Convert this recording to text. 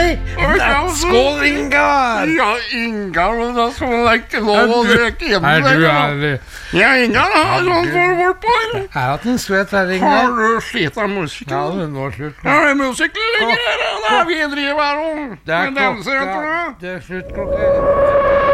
Skål, Ingar! Ja, Ingar, men da så det ikke lov å drikke hjemme. Er du ærlig? Ja, Ingar, har sånn for bort på her. Jeg har hatt en skvett her, Ingar. Har du slitt av musikken? Ja, det er nå slutt. Ja, det er musikken ligger her, og det er vi driver her og Det er danser, klokka. tror jeg. Det er slutt klokka.